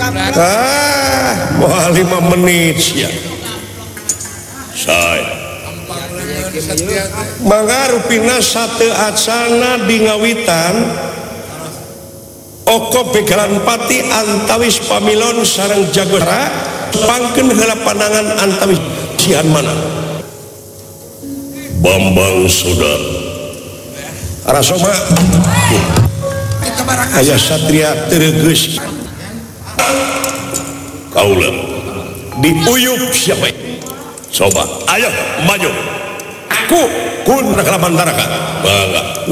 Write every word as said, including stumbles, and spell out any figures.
ah lima menit ya saya mangarupina sate acana di ngawitan oko begalan pati antawis pamilon sareng jagora pangkeun heula pandangan antawis sian mana Bambang Soda Rasoma aya satria teregeus kaula diuyup siapa coba ayo maju aku kun rakaman daraka bangga